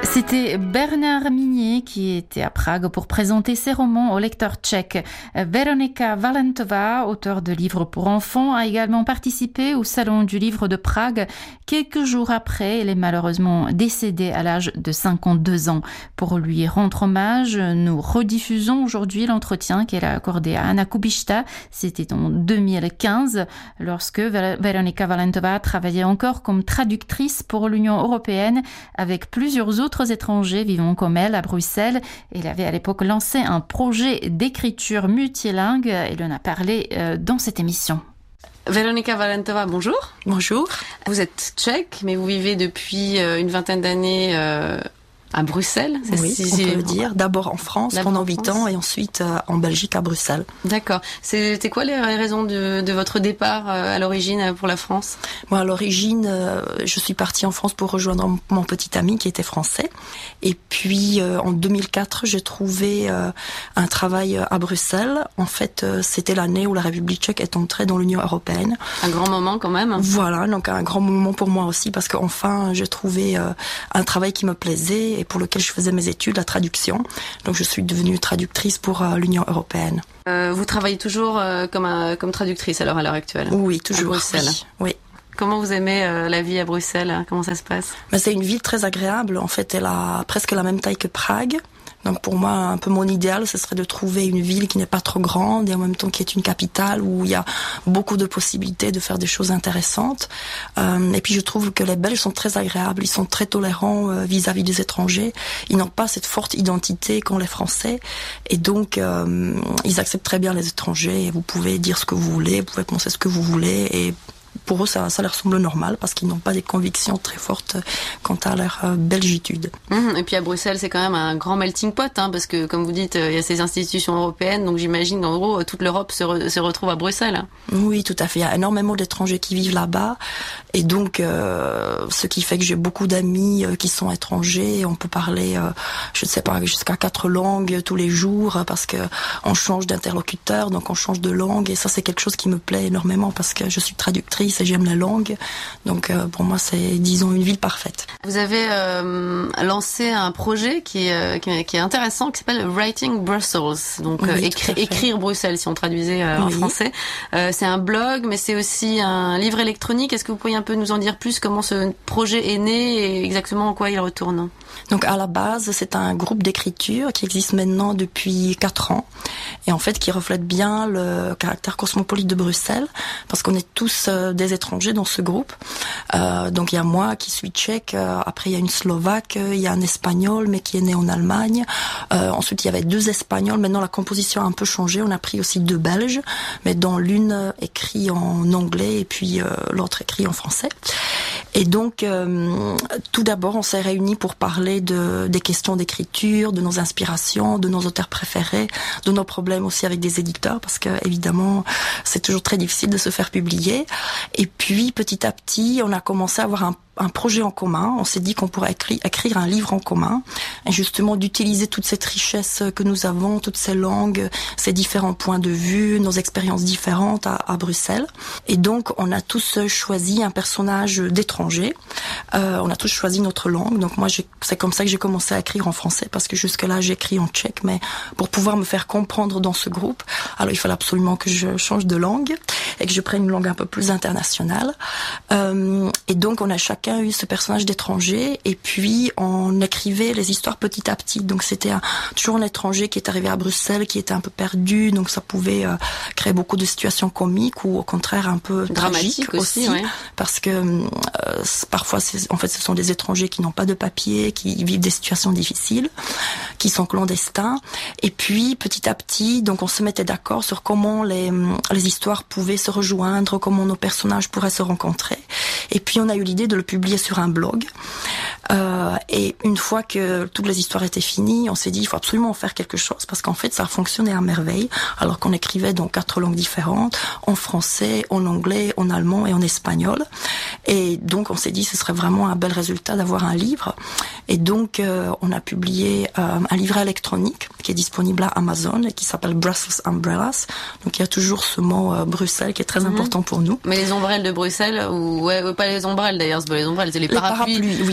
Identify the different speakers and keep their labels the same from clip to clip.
Speaker 1: C'était Bernard Minier qui était à Prague pour présenter ses romans au lecteur tchèque. Veronika Valentova, auteure de livres pour enfants, a également participé au Salon du livre de Prague. Quelques jours après, elle est malheureusement décédée à l'âge de 52 ans. Pour lui rendre hommage, nous rediffusons aujourd'hui l'entretien qu'elle a accordé à Anna Kubishta. C'était en 2015, lorsque Veronika Valentova travaillait encore comme traductrice pour l'Union européenne avec plusieurs autres étrangers vivant comme elle à Bruxelles. Elle avait à l'époque lancé un projet d'écriture multilingue. Elle en a parlé dans cette émission.
Speaker 2: Veronika Valentova, bonjour.
Speaker 3: Bonjour.
Speaker 2: Vous êtes tchèque, mais vous vivez depuis une vingtaine d'années à Bruxelles.
Speaker 3: Oui, on peut le dire. D'abord en France pendant 8 ans et ensuite en Belgique à Bruxelles.
Speaker 2: D'accord. C'était quoi les raisons de votre départ à l'origine pour la France ?
Speaker 3: Moi, à l'origine, je suis partie en France pour rejoindre mon petit ami qui était français. Et puis en 2004, j'ai trouvé un travail à Bruxelles. En fait, c'était l'année où la République tchèque est entrée dans l'Union européenne.
Speaker 2: Un grand moment quand même.
Speaker 3: Voilà, donc un grand moment pour moi aussi parce qu'enfin, j'ai trouvé un travail qui me plaisait et pour lequel je faisais mes études, la traduction. Donc je suis devenue traductrice pour l'Union européenne.
Speaker 2: Vous travaillez toujours comme traductrice alors à l'heure actuelle ?
Speaker 3: Oui, toujours.
Speaker 2: À Bruxelles.
Speaker 3: Oui.
Speaker 2: Comment vous aimez la vie à Bruxelles ? Comment ça se passe ?
Speaker 3: C'est une ville très agréable. En fait, elle a presque la même taille que Prague. Donc pour moi, un peu mon idéal, ce serait de trouver une ville qui n'est pas trop grande et en même temps qui est une capitale où il y a beaucoup de possibilités de faire des choses intéressantes. Et puis je trouve que les Belges sont très agréables, ils sont très tolérants vis-à-vis des étrangers. Ils n'ont pas cette forte identité qu'ont les Français et donc ils acceptent très bien les étrangers. Et vous pouvez dire ce que vous voulez, vous pouvez penser ce que vous voulez et pour eux, ça leur semble normal parce qu'ils n'ont pas des convictions très fortes quant à leur belgitude.
Speaker 2: Et puis à Bruxelles, c'est quand même un grand melting pot, parce que comme vous dites, il y a ces institutions européennes, donc j'imagine qu'en gros, toute l'Europe se retrouve à Bruxelles.
Speaker 3: Oui, tout à fait. Il y a énormément d'étrangers qui vivent là-bas et donc ce qui fait que j'ai beaucoup d'amis qui sont étrangers. On peut parler, je ne sais pas, jusqu'à 4 langues tous les jours parce que on change d'interlocuteur, donc on change de langue et ça c'est quelque chose qui me plaît énormément parce que je suis traductrice et j'aime la langue. Donc pour moi, c'est, disons, une ville parfaite.
Speaker 2: Vous avez lancé un projet qui est intéressant, qui s'appelle Writing Brussels. Donc
Speaker 3: oui,
Speaker 2: écrire Bruxelles, si on traduisait en français. C'est un blog, mais c'est aussi un livre électronique. Est-ce que vous pourriez un peu nous en dire plus comment ce projet est né et exactement en quoi il retourne ?
Speaker 3: Donc à la base, c'est un groupe d'écriture qui existe maintenant depuis 4 ans et en fait qui reflète bien le caractère cosmopolite de Bruxelles parce qu'on est tous des étrangers dans ce groupe. Donc il y a moi qui suis tchèque, après il y a une Slovaque, il y a un Espagnol mais qui est né en Allemagne. Ensuite il y avait 2 Espagnols, maintenant la composition a un peu changé, on a pris aussi 2 Belges, mais dont l'une écrit en anglais et puis l'autre écrit en français. Et donc tout d'abord on s'est réunis pour parler des questions d'écriture, de nos inspirations, de nos auteurs préférés, de nos problèmes aussi avec des éditeurs parce que évidemment c'est toujours très difficile de se faire publier. Et puis petit à petit on a commencé à avoir un projet en commun. On s'est dit qu'on pourrait écrire un livre en commun et justement d'utiliser toute cette richesse que nous avons, toutes ces langues, ces différents points de vue, nos expériences différentes à Bruxelles. Et donc on a tous choisi un personnage d'étranger. On a tous choisi notre langue. Donc moi c'est comme ça que j'ai commencé à écrire en français parce que jusque-là j'écris en tchèque, mais pour pouvoir me faire comprendre dans ce groupe, alors il fallait absolument que je change de langue et que je prenne une langue un peu plus internationale. Et donc on a chacun eu ce personnage d'étranger et puis on écrivait les histoires petit à petit. Donc c'était toujours un étranger qui est arrivé à Bruxelles, qui était un peu perdu, donc ça pouvait créer beaucoup de situations comiques ou au contraire un peu
Speaker 2: dramatiques aussi ouais.
Speaker 3: Parce que parfois en fait ce sont des étrangers qui n'ont pas de papier, qui vivent des situations difficiles, qui sont clandestins et puis petit à petit donc on se mettait d'accord sur comment les histoires pouvaient se rejoindre, comment nos personnages pourraient se rencontrer et puis on a eu l'idée de le publier sur un blog. Et une fois que toutes les histoires étaient finies, on s'est dit il faut absolument en faire quelque chose parce qu'en fait ça fonctionnait à merveille alors qu'on écrivait dans 4 langues différentes, en français, en anglais, en allemand et en espagnol. Et donc on s'est dit ce serait vraiment un bel résultat d'avoir un livre. Et donc on a publié un livret électronique qui est disponible à Amazon et qui s'appelle Brussels Umbrellas. Donc il y a toujours ce mot Bruxelles qui est très important pour nous.
Speaker 2: Mais les ombrelles de Bruxelles ou pas les ombrelles d'ailleurs, c'est pas les ombrelles, c'est les parapluies.
Speaker 3: Oui.
Speaker 2: Les parapluies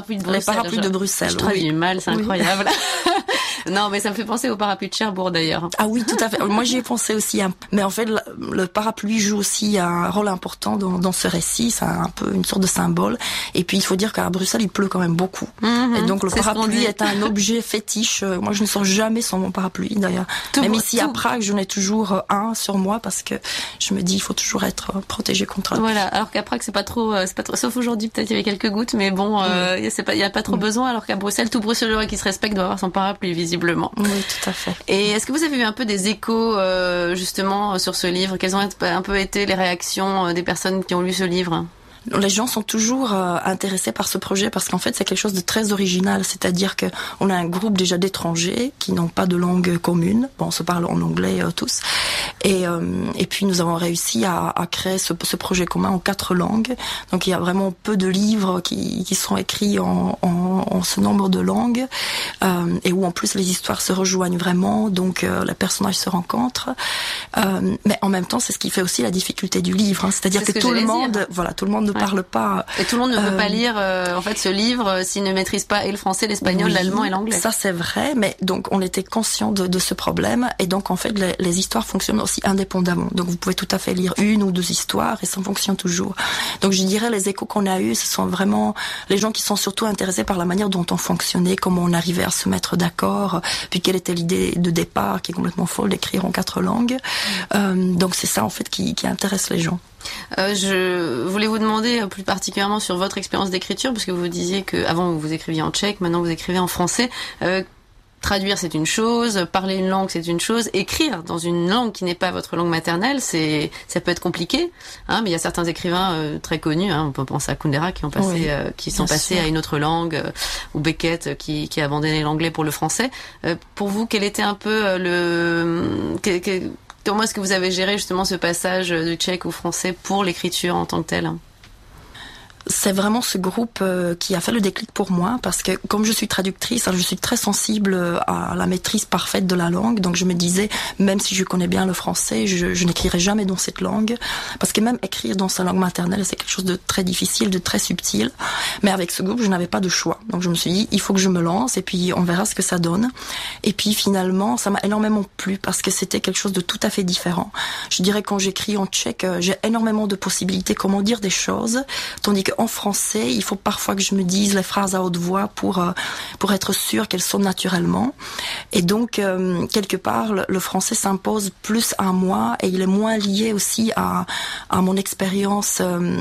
Speaker 2: parapluies de Bruxelles.
Speaker 3: Les parapluies de Bruxelles,
Speaker 2: Je traduis mal, c'est incroyable. Non, mais ça me fait penser au parapluie de Cherbourg d'ailleurs.
Speaker 3: Ah oui, tout à fait. Moi, j'y ai pensé aussi. Mais en fait, le parapluie joue aussi un rôle important dans ce récit. C'est un peu une sorte de symbole. Et puis, il faut dire qu'à Bruxelles, il pleut quand même beaucoup. Et donc, le parapluie est un objet fétiche. Moi, je ne sors jamais sans mon parapluie d'ailleurs. Même ici à Prague, j'en ai toujours un sur moi parce que je me dis, il faut toujours être protégé contre.
Speaker 2: Voilà. Alors qu'à Prague, c'est pas trop. Sauf aujourd'hui, peut-être il y avait quelques gouttes, mais bon, il y a pas trop besoin. Alors qu'à Bruxelles, tout Bruxellois qui se respecte doit avoir son parapluie visiblement.
Speaker 3: Oui, tout à fait.
Speaker 2: Et est-ce que vous avez eu un peu des échos justement sur ce livre? Quelles ont un peu été les réactions des personnes qui ont lu ce livre?
Speaker 3: Les gens sont toujours intéressés par ce projet parce qu'en fait c'est quelque chose de très original, c'est-à-dire que on a un groupe déjà d'étrangers qui n'ont pas de langue commune, bon on se parle en anglais tous, et puis nous avons réussi à créer ce projet commun en 4 langues, donc il y a vraiment peu de livres qui sont écrits en ce nombre de langues, et où en plus les histoires se rejoignent vraiment, donc les personnages se rencontrent, mais en même temps c'est ce qui fait aussi la difficulté du livre, hein, c'est-à-dire que tout le monde ne parle pas.
Speaker 2: Et tout le monde ne peut pas lire en fait ce livre s'il ne maîtrise pas et le français, l'espagnol, l'allemand et l'anglais.
Speaker 3: Ça c'est vrai, mais donc on était conscient de ce problème et donc en fait les histoires fonctionnent aussi indépendamment. Donc vous pouvez tout à fait lire 1 ou 2 histoires et ça fonctionne toujours. Donc je dirais les échos qu'on a eus, ce sont vraiment les gens qui sont surtout intéressés par la manière dont on fonctionnait, comment on arrivait à se mettre d'accord, puis quelle était l'idée de départ qui est complètement folle d'écrire en 4 langues. Donc c'est ça en fait qui intéresse les gens.
Speaker 2: Je voulais vous demander plus particulièrement sur votre expérience d'écriture, parce que vous disiez que avant vous écriviez en tchèque, maintenant vous écrivez en français. Traduire c'est une chose, parler une langue c'est une chose, écrire dans une langue qui n'est pas votre langue maternelle, ça peut être compliqué, hein, mais il y a certains écrivains très connus, hein, on peut penser à Kundera qui sont passés à une autre langue, ou Beckett qui a abandonné l'anglais pour le français. Pour vous, quel était un peu comment est-ce que vous avez géré justement ce passage du tchèque au français pour l'écriture en tant que telle?
Speaker 3: C'est vraiment ce groupe qui a fait le déclic pour moi parce que comme je suis traductrice, je suis très sensible à la maîtrise parfaite de la langue, donc je me disais même si je connais bien le français, je n'écrirai jamais dans cette langue parce que même écrire dans sa langue maternelle c'est quelque chose de très difficile, de très subtil, mais avec ce groupe je n'avais pas de choix, donc je me suis dit il faut que je me lance et puis on verra ce que ça donne. Et puis finalement ça m'a énormément plu parce que c'était quelque chose de tout à fait différent. Je dirais quand j'écris en tchèque j'ai énormément de possibilités comment dire des choses, tandis que en français, il faut parfois que je me dise les phrases à haute voix pour être sûre qu'elles sonnent naturellement. Et donc, quelque part, le français s'impose plus à moi et il est moins lié aussi à mon expérience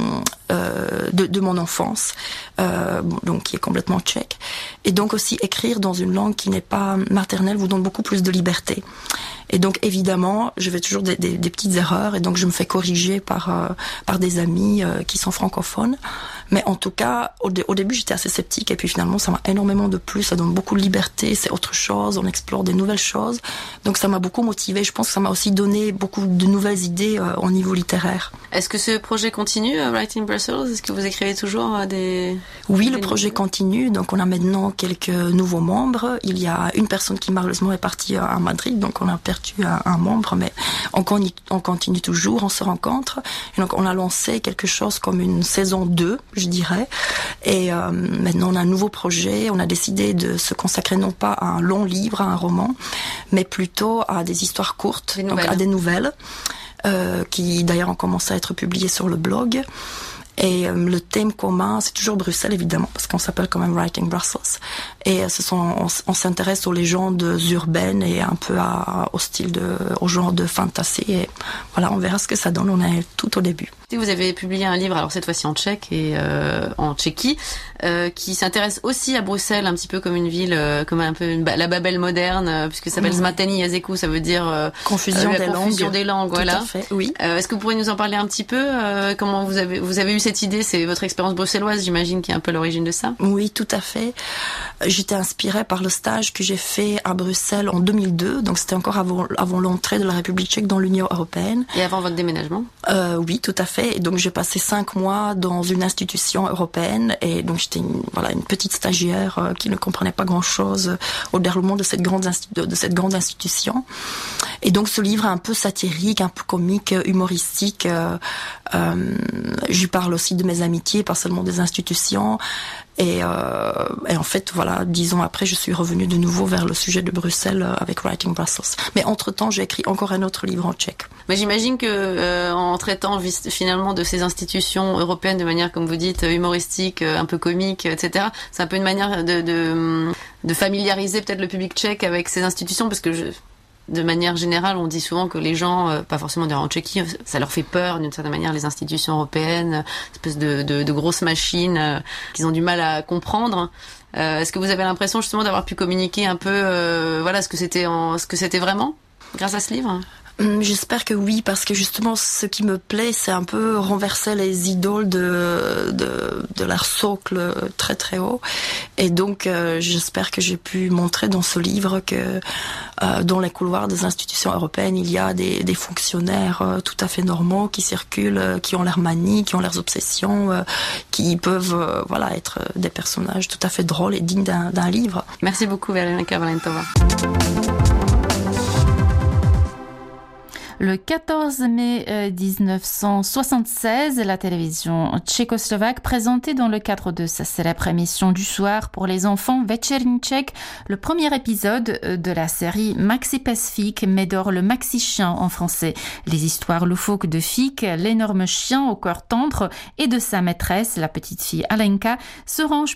Speaker 3: de mon enfance, donc qui est complètement tchèque. Et donc aussi, écrire dans une langue qui n'est pas maternelle vous donne beaucoup plus de liberté. Et donc évidemment, je fais toujours des petites erreurs et donc je me fais corriger par des amis qui sont francophones. Mais en tout cas, au début, j'étais assez sceptique et puis finalement, ça m'a énormément de plus. Ça donne beaucoup de liberté, c'est autre chose, on explore des nouvelles choses. Donc ça m'a beaucoup motivée. Je pense que ça m'a aussi donné beaucoup de nouvelles idées au niveau littéraire.
Speaker 2: Est-ce que ce projet continue, Writing Brussels? Est-ce que vous écrivez toujours des...
Speaker 3: Oui, le projet continue. Donc on a maintenant quelques nouveaux membres. Il y a une personne qui malheureusement est partie à Madrid, donc on a perdu un membre, mais on continue toujours, on se rencontre. Et donc on a lancé quelque chose comme une saison 2, je dirais. Et maintenant on a un nouveau projet. On a décidé de se consacrer non pas à un long livre, à un roman, mais plutôt à des histoires courtes, donc à des nouvelles, qui d'ailleurs ont commencé à être publiées sur le blog. Et le thème commun, c'est toujours Bruxelles évidemment, parce qu'on s'appelle quand même Writing Brussels. Et on s'intéresse aux légendes urbaines et un peu au genre de fantasy. Et voilà, on verra ce que ça donne. On est tout au début.
Speaker 2: Vous avez publié un livre, alors cette fois-ci en tchèque et en Tchéquie, qui s'intéresse aussi à Bruxelles, un petit peu comme une ville, comme un peu la Babel moderne, puisque ça s'appelle Zmateni Jazyku, ça veut dire
Speaker 3: confusion des langues.
Speaker 2: Voilà.
Speaker 3: Tout à fait, oui.
Speaker 2: Est-ce que vous pourriez nous en parler un petit peu? Comment vous avez eu cette idée? C'est votre expérience bruxelloise, j'imagine, qui est un peu l'origine de ça?
Speaker 3: Oui, tout à fait. J'étais inspirée par le stage que j'ai fait à Bruxelles en 2002, donc c'était encore avant l'entrée de la République tchèque dans l'Union européenne.
Speaker 2: Et avant votre déménagement?
Speaker 3: Oui, tout à fait. fait. Et donc j'ai passé 5 mois dans une institution européenne et donc j'étais une petite stagiaire qui ne comprenait pas grand-chose au déroulement de cette grande institution. Et donc ce livre est un peu satirique, un peu comique, humoristique. Je lui parle aussi de mes amitiés, pas seulement des institutions. Et en fait, 10 ans après, je suis revenue de nouveau vers le sujet de Bruxelles avec Writing Brussels. Mais entre-temps, j'ai écrit encore un autre livre en tchèque.
Speaker 2: Mais j'imagine que en traitant finalement de ces institutions européennes de manière, comme vous dites, humoristique, un peu comique, etc., c'est un peu une manière de familiariser peut-être le public tchèque avec ces institutions, parce que de manière générale, on dit souvent que les gens, pas forcément d'ailleurs en Tchéquie, ça leur fait peur d'une certaine manière, les institutions européennes, espèce de grosses machines qu'ils ont du mal à comprendre. Est-ce que vous avez l'impression justement d'avoir pu communiquer un peu, ce que c'était vraiment grâce à ce livre ?
Speaker 3: J'espère que oui, parce que justement, ce qui me plaît, c'est un peu renverser les idoles de leur socle très très haut. Et donc, j'espère que j'ai pu montrer dans ce livre que dans les couloirs des institutions européennes, il y a des fonctionnaires tout à fait normaux qui circulent, qui ont leurs manies, qui ont leurs obsessions, qui peuvent être des personnages tout à fait drôles et dignes d'un livre.
Speaker 2: Merci beaucoup, Veronika Valentova.
Speaker 1: Le 14 mai 1976, la télévision tchécoslovaque présentait dans le cadre de sa célèbre émission du soir pour les enfants Večerní Čech le premier épisode de la série Maxi pes Fík, Médor le Maxi Chien en français. Les histoires loufoques de Fík, l'énorme chien au cœur tendre, et de sa maîtresse, la petite fille Alenka, se rangent